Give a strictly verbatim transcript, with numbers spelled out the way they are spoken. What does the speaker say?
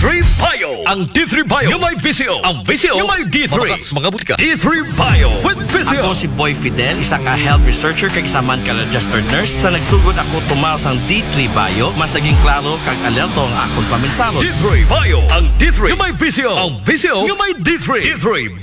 three Bio. Ang D three Bio yung may Visio. Ang Visio yung may D three. Mga, mga butika. D three Bio with Visio. Ako si Boy Fidel, isa ka health researcher kag isa man ka registered nurse. Sa nagsugod ako tumaw sang D three Bio, mas naging klaro kag alerto ang akong paminsalo. D three Bio. Ang D three yung may Visio. Ang Visio yung may D three. D three